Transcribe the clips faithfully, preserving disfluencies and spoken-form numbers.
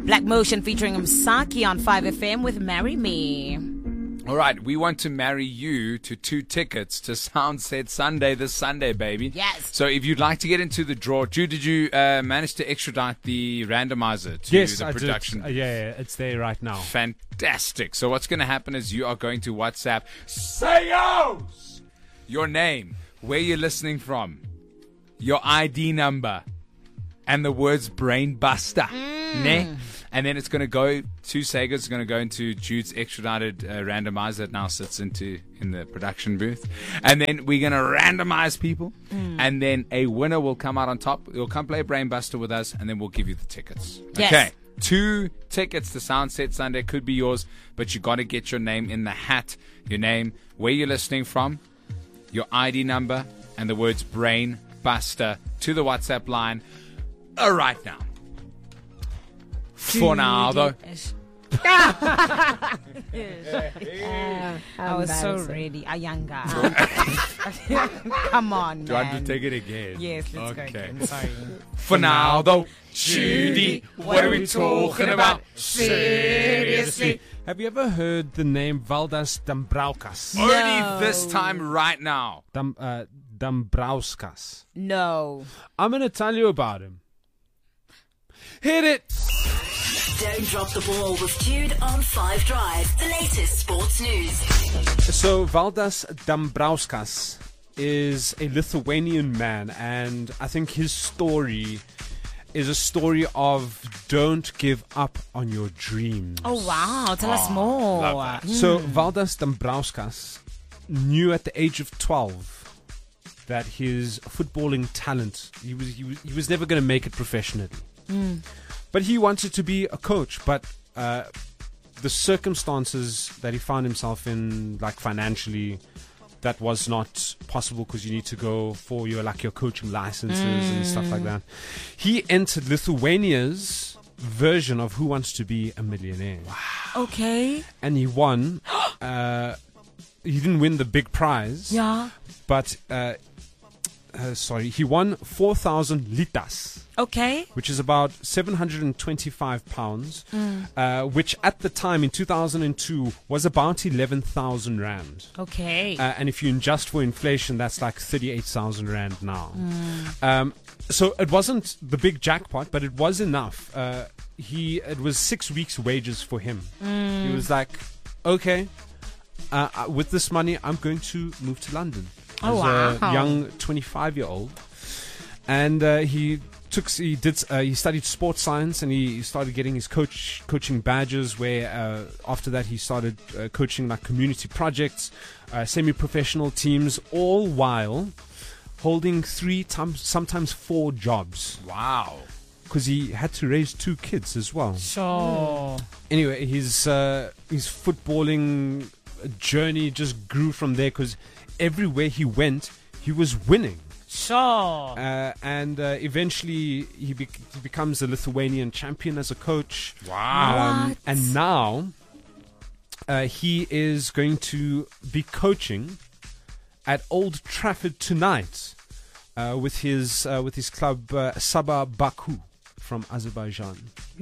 Black Motion featuring Msaki on five F M with Marry Me. All right, we want to marry you to two tickets to Soundset Sunday this Sunday, baby. Yes. So if you'd like to get into the draw, Jude, did you uh, manage to extradite the randomizer to yes, the I production? did. Uh, yeah, yeah, it's there right now. Fantastic. So what's going to happen is you are going to WhatsApp Sayos, your name, where you're listening from, your I D number, and the words Brain Buster. Mm. Ne? And then it's going to go to Sega. It's going to go into Jude's extradited uh, randomizer that now sits into in the production booth. And then we're going to randomize people. Mm. And then a winner will come out on top. You'll come play Brain Buster with us, and then we'll give you the tickets. Yes. Okay. Two tickets to Soundset Sunday could be yours, but you got to get your name in the hat. Your name, where you're listening from, your I D number, and the words Brain Buster to the WhatsApp line. All right now. For now, though. uh, I was so ready. A young guy. Come on, man. Do I have to take it again? Yes, let's okay. go again. Sorry. For now, though, Judy, what are we talking about? Seriously. Have you ever heard the name Valdas Dambrauskas? No. Only this time right now. Dam, uh, Dambrauskas. No. I'm going to tell you about him. Hit it! Don't drop the ball with Jude on five Drive, the latest sports news. So, Valdas Dambrauskas is a Lithuanian man, and I think his story is a story of don't give up on your dreams. Oh, wow. Tell us more. love that. So, Valdas Dambrauskas knew at the age of twelve that his footballing talent, he was, he was, he was never going to make it professionally. Mm. But he wanted to be a coach, but uh, the circumstances that he found himself in, like financially, that was not possible because you need to go for your like your coaching licenses mm. and stuff like that. He entered Lithuania's version of Who Wants to Be a Millionaire. Wow. Okay. And he won. uh, he didn't win the big prize. Yeah. But, uh, uh, sorry, he won four thousand litas. Okay. Which is about seven hundred twenty-five pounds, mm. uh, which at the time in two thousand two was about eleven thousand rand. Okay. Uh, and if you adjust for inflation, that's like thirty-eight thousand rand now. Mm. Um, so it wasn't the big jackpot, but it was enough. Uh, he It was six weeks' wages for him. Mm. He was like, okay, uh, with this money, I'm going to move to London. Oh, as wow. a young twenty-five-year-old. And uh, he... Took, he did. Uh, he studied sports science, and he started getting his coach coaching badges. Where uh, after that, he started uh, coaching like community projects, uh, semi-professional teams, all while holding three times, sometimes four jobs. Wow! Because he had to raise two kids as well. Sure. Anyway, his uh, his footballing journey just grew from there. Because everywhere he went, he was winning. Sure. Uh, and uh, eventually he, be- he becomes a Lithuanian champion as a coach. Wow. Um, and now uh, he is going to be coaching at Old Trafford tonight uh, with his uh, with his club uh, Sabah Baku from Azerbaijan.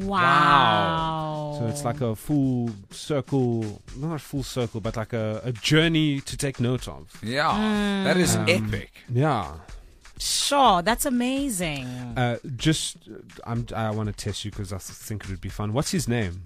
Wow. So it's like a full circle, not a full circle, but like a, a journey to take note of. Yeah, mm. that is Um, epic. Yeah. Sure, that's amazing. Uh, just, uh, I'm, I want to test you because I th- think it would be fun. What's his name?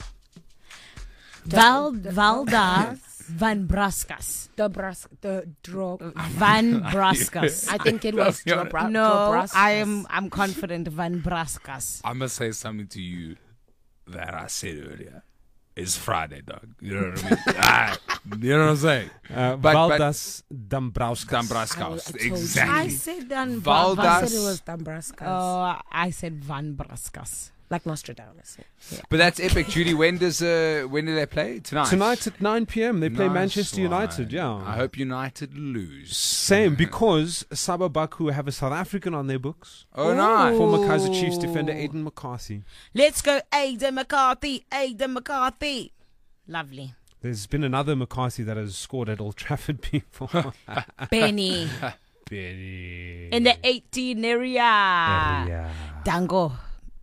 Val Valdas Van Braskas. The Bras the Dro Van Braskas. I think it was No, Dro No, I am I'm confident Van Braskas. I must say something to you that I said earlier. It's Friday, dog. You know what I mean? Ah, you know what I'm saying? Uh, But- Valdas Dambrauskas. I Dambrauskas. told you. Exactly. I said Van Valdas. I Braskas. said it was Dambraskas. Oh, I said Van Braskas. Like Nostradamus. Yeah. But that's epic, Judy. When does uh, when do they play tonight? Tonight at nine p.m. they play Nice Manchester one. United. Yeah. I hope United lose. Same, because Sabah Baku have a South African on their books. Oh, nice. Former Kaizer Chiefs defender Aiden McCarthy. Let's go, Aiden McCarthy. Aiden McCarthy. Lovely. There's been another McCarthy that has scored at Old Trafford before. Benny. Benny. In the eighteen area. Area. Dango.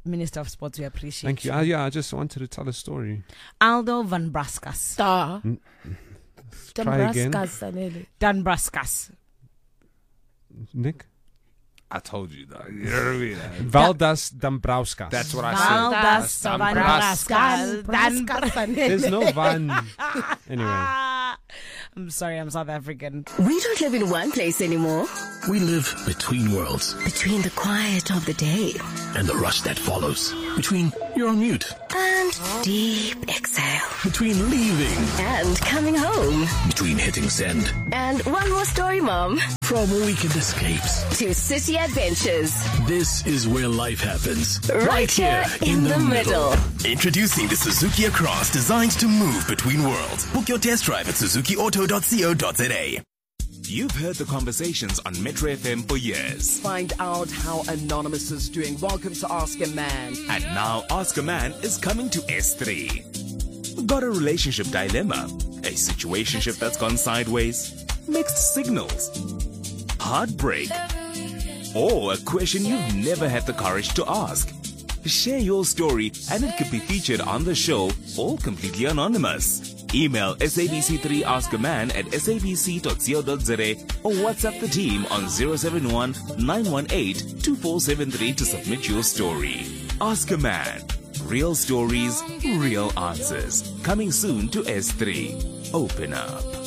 Minister of Sports, we appreciate Thank you. Uh, yeah, I just wanted to tell a story. Aldo Van Braskas. Star. Try again. Dambraskas. Dan Braskas. Nick? I told you, though. You know what I mean? Valdas Dambrauskas. That's what I Valdas said. Van Dambraskas. Braskas. Dan There's no Van. Anyway. I'm sorry, I'm South African. We don't live in one place anymore. We live between worlds Between the quiet of the day and the rush that follows. Between you're on mute. and deep exhale Between leaving. and coming home. Between hitting send. And one more story, Mom. From weekend escapes. To city adventures. This is where life happens. Right here in the middle. Introducing the Suzuki Across, designed to move between worlds. Book your test drive at suzuki auto dot co dot za. You've heard the conversations on Metro F M for years. Find out how Anonymous is doing. Welcome to Ask a Man. And now Ask a Man is coming to S three. Got a relationship dilemma? A situationship that's gone sideways? Mixed signals? Heartbreak? Or a question you've never had the courage to ask? Share your story and it could be featured on the show, all completely anonymous. Email S A B C three Ask a Man at s a b c dot co dot za or WhatsApp the team on zero seven one nine one eight two four seven three to submit your story. Ask a Man. Real stories, real answers. Coming soon to S three. Open up.